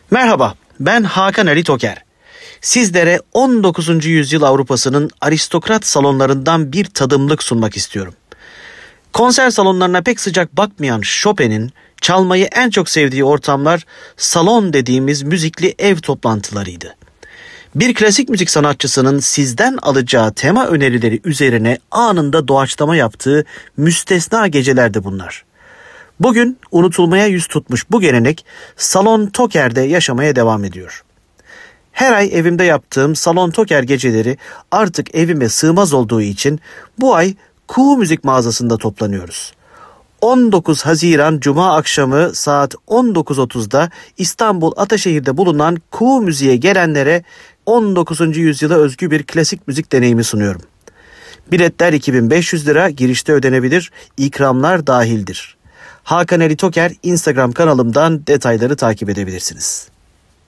Merhaba, ben Hakan Ali Toker. Sizlere 19. yüzyıl Avrupa'sının aristokrat salonlarından bir tadımlık sunmak istiyorum. Konser salonlarına pek sıcak bakmayan Chopin'in çalmayı en çok sevdiği ortamlar salon dediğimiz müzikli ev toplantılarıydı. Bir klasik müzik sanatçısının sizden alacağı tema önerileri üzerine anında doğaçlama yaptığı müstesna gecelerdi bunlar. Bugün unutulmaya yüz tutmuş bu gelenek Salon Toker'de yaşamaya devam ediyor. Her ay evimde yaptığım Salon Toker geceleri artık evime sığmaz olduğu için bu ay Kuğu Müzik mağazasında toplanıyoruz. 19 Haziran Cuma akşamı saat 19.30'da İstanbul Ataşehir'de bulunan Kuğu Müziğe gelenlere 19. yüzyıla özgü bir klasik müzik deneyimi sunuyorum. Biletler 2.500 lira, girişte ödenebilir, ikramlar dahildir. Hakan Ali Toker Instagram kanalımdan detayları takip edebilirsiniz.